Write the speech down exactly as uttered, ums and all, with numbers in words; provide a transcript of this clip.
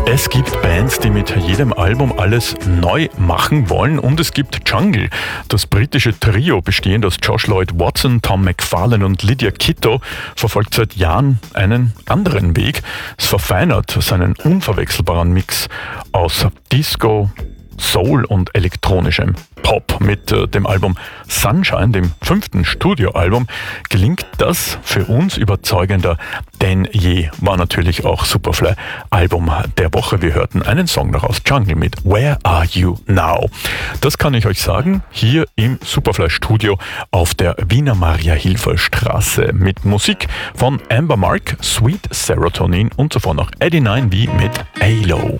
Es gibt Bands, die mit jedem Album alles neu machen wollen, und es gibt Jungle. Das britische Trio, bestehend aus Josh Lloyd Watson, Tom McFarlane und Lydia Kitto, verfolgt seit Jahren einen anderen Weg. Es verfeinert seinen unverwechselbaren Mix aus Disco, Soul und elektronischem Pop. Mit äh, dem Album Sunshine, dem fünften Studioalbum, gelingt das für uns überzeugender denn je. War natürlich auch Superfly Album der Woche. Wir hörten einen Song daraus, Jungle mit Where Are You Now. Das kann ich euch sagen, hier im Superfly Studio auf der Wiener Maria-Hilfer-Straße mit Musik von Amber Mark, Sweet Serotonin und zuvor noch Eddie nine V mit A-Lo.